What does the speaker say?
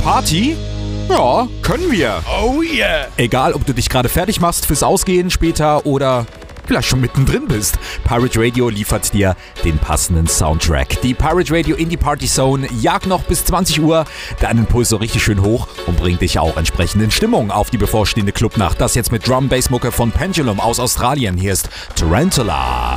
Party? Ja, können wir. Oh yeah. Egal, ob du dich gerade fertig machst fürs Ausgehen später oder vielleicht schon mittendrin bist. Pirate Radio liefert dir den passenden Soundtrack. Die Pirate Radio Indie Party Zone jagt noch bis 20 Uhr deinen Puls so richtig schön hoch und bringt dich auch entsprechend in Stimmung auf die bevorstehende Clubnacht. Das jetzt mit Drum-Bass-Mucke von Pendulum aus Australien. Hier ist Tarantula.